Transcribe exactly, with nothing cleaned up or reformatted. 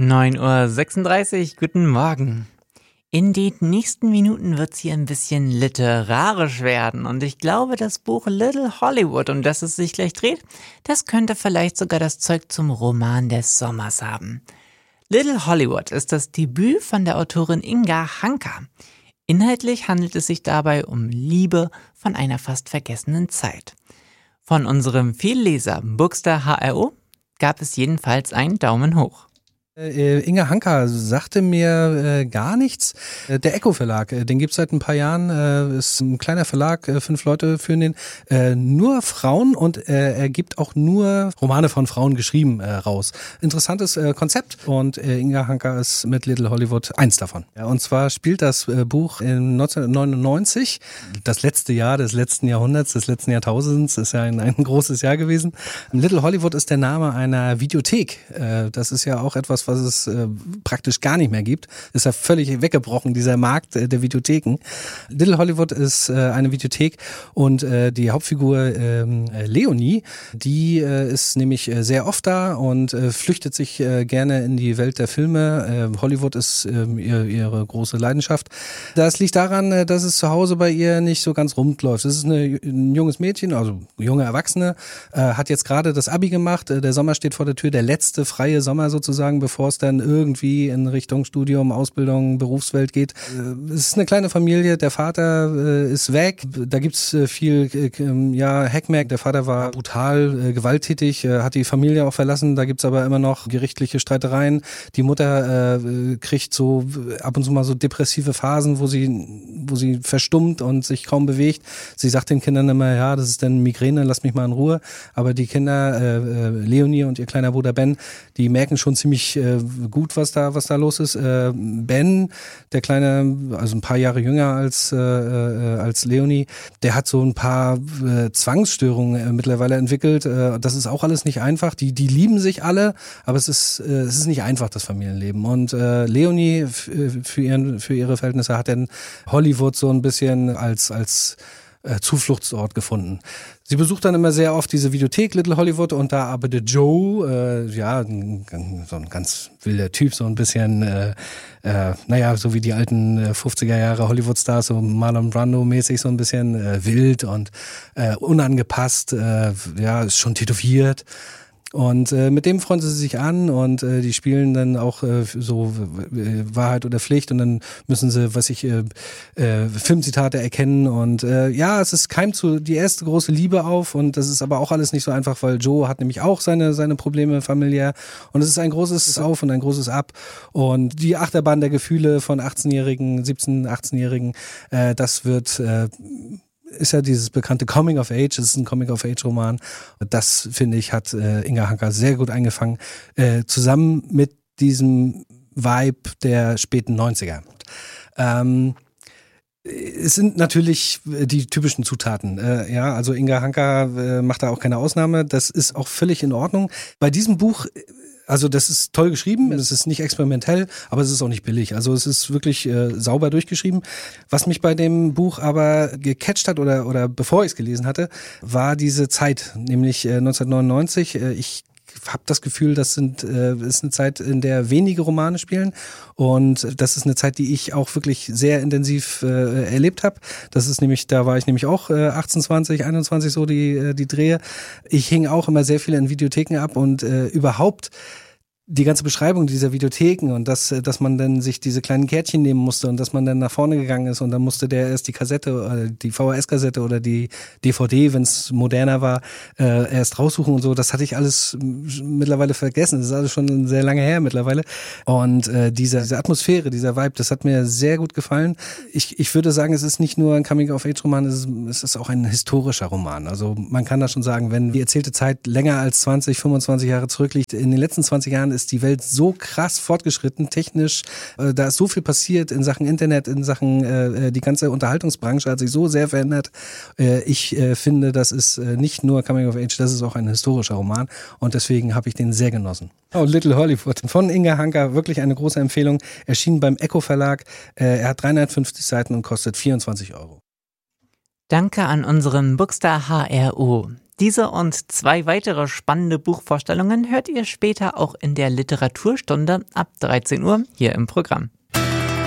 neun Uhr sechsunddreißig, guten Morgen. In den nächsten Minuten wird es hier ein bisschen literarisch werden und ich glaube, das Buch Little Hollywood, um das es sich gleich dreht, das könnte vielleicht sogar das Zeug zum Roman des Sommers haben. Little Hollywood ist das Debüt von der Autorin Inga Hanka. Inhaltlich handelt es sich dabei um Liebe von einer fast vergessenen Zeit. Von unserem Vielleser Bookster H R O gab es jedenfalls einen Daumen hoch. Äh, Inga Hanka sagte mir äh, gar nichts. Äh, der Echo Verlag, äh, den gibt's seit ein paar Jahren, äh, ist ein kleiner Verlag, äh, fünf Leute führen den. Äh, nur Frauen und äh, er gibt auch nur Romane von Frauen geschrieben äh, raus. Interessantes äh, Konzept und äh, Inga Hanka ist mit Little Hollywood eins davon. Ja, und zwar spielt das äh, Buch in neunzehnhundertneunundneunzig, das letzte Jahr des letzten Jahrhunderts, des letzten Jahrtausends, ist ja ein, ein großes Jahr gewesen. Little Hollywood ist der Name einer Videothek. Äh, das ist ja auch etwas, was es äh, praktisch gar nicht mehr gibt. Ist ja völlig weggebrochen, dieser Markt äh, der Videotheken. Little Hollywood ist äh, eine Videothek und äh, die Hauptfigur äh, Leonie, die äh, ist nämlich äh, sehr oft da und äh, flüchtet sich äh, gerne in die Welt der Filme. Äh, Hollywood ist äh, ihr, ihre große Leidenschaft. Das liegt daran, äh, dass es zu Hause bei ihr nicht so ganz rund läuft. Es ist eine, ein junges Mädchen, also junge Erwachsene, äh, hat jetzt gerade das Abi gemacht. Äh, der Sommer steht vor der Tür, der letzte freie Sommer sozusagen, bevor es dann irgendwie in Richtung Studium, Ausbildung, Berufswelt geht. Es ist eine kleine Familie, der Vater äh, ist weg, da gibt's äh, viel äh, ja, Heckmeck, der Vater war brutal äh, gewalttätig, äh, hat die Familie auch verlassen, da gibt's aber immer noch gerichtliche Streitereien. Die Mutter äh, kriegt so ab und zu mal so depressive Phasen, wo sie wo sie verstummt und sich kaum bewegt. Sie sagt den Kindern immer, ja, das ist dann Migräne, lass mich mal in Ruhe. Aber die Kinder, äh, Leonie und ihr kleiner Bruder Ben, die merken schon ziemlich äh, gut, was da was da los ist. Äh, Ben, der kleine, also ein paar Jahre jünger als äh, äh, als Leonie, der hat so ein paar äh, Zwangsstörungen äh, mittlerweile entwickelt. Äh, das ist auch alles nicht einfach. Die die lieben sich alle, aber es ist äh, es ist nicht einfach, das Familienleben. Und äh, Leonie f- für ihren für ihre Verhältnisse hat dann Hollywood so ein bisschen als als äh, Zufluchtsort gefunden. Sie besucht dann immer sehr oft diese Videothek Little Hollywood und da arbeitet Joe, äh, ja, ein, so ein ganz wilder Typ, so ein bisschen, äh, äh, naja, so wie die alten äh, fünfziger Jahre Hollywood-Stars, so Marlon Brando-mäßig, so ein bisschen äh, wild und äh, unangepasst, äh, ja, ist schon tätowiert. Und äh, mit dem freunden sie sich an und äh, die spielen dann auch äh, so äh, Wahrheit oder Pflicht und dann müssen sie, was ich, äh, äh, Filmzitate erkennen und äh, ja, es ist keimt zu die erste große Liebe auf und das ist aber auch alles nicht so einfach, weil Joe hat nämlich auch seine seine Probleme familiär und es ist ein großes Auf und ein großes Ab und die Achterbahn der Gefühle von achtzehnjährigen, siebzehn-, achtzehnjährigen, äh, das wird äh, ist ja dieses bekannte Coming of Age, es ist ein Coming of Age Roman. Das, finde ich, hat äh, Inga Hanka sehr gut eingefangen, äh, zusammen mit diesem Vibe der späten neunziger. Ähm, es sind natürlich die typischen Zutaten. Äh, ja, also Inga Hanka äh, macht da auch keine Ausnahme. Das ist auch völlig in Ordnung. Bei diesem Buch, also das ist toll geschrieben, es ist nicht experimentell, aber es ist auch nicht billig. Also es ist wirklich äh, sauber durchgeschrieben. Was mich bei dem Buch aber gecatcht hat oder oder bevor ich es gelesen hatte, war diese Zeit, nämlich äh, neunzehnhundertneunundneunzig. Äh, ich habe das Gefühl, das sind äh, ist eine Zeit, in der wenige Romane spielen und das ist eine Zeit, die ich auch wirklich sehr intensiv äh, erlebt habe. Das ist nämlich, da war ich nämlich auch äh, achtzehn, zwanzig, einundzwanzig so die äh, die Drehe. Ich hing auch immer sehr viel in Videotheken ab und äh, überhaupt die ganze Beschreibung dieser Videotheken und dass, dass man dann sich diese kleinen Kärtchen nehmen musste und dass man dann nach vorne gegangen ist und dann musste der erst die Kassette, äh, die V H S-Kassette oder die D V D, wenn es moderner war, äh, erst raussuchen und so. Das hatte ich alles mittlerweile vergessen. Das ist alles schon sehr lange her mittlerweile. Und äh, diese, diese Atmosphäre, dieser Vibe, das hat mir sehr gut gefallen. Ich, ich würde sagen, es ist nicht nur ein Coming-of-Age-Roman, es ist, es ist auch ein historischer Roman. Also man kann da schon sagen, wenn die erzählte Zeit länger als zwanzig, fünfundzwanzig Jahre zurückliegt, in den letzten zwanzig Jahren ist die Welt so krass fortgeschritten, technisch, äh, da ist so viel passiert in Sachen Internet, in Sachen, äh, die ganze Unterhaltungsbranche hat sich so sehr verändert. Äh, ich äh, finde, das ist äh, nicht nur Coming of Age, das ist auch ein historischer Roman und deswegen habe ich den sehr genossen. Oh, Little Hollywood von Inga Hanka, wirklich eine große Empfehlung, erschienen beim Echo Verlag. Äh, er hat dreihundertfünfzig Seiten und kostet vierundzwanzig Euro. Danke an unseren Bookster H R O. Diese und zwei weitere spannende Buchvorstellungen hört ihr später auch in der Literaturstunde ab dreizehn Uhr hier im Programm.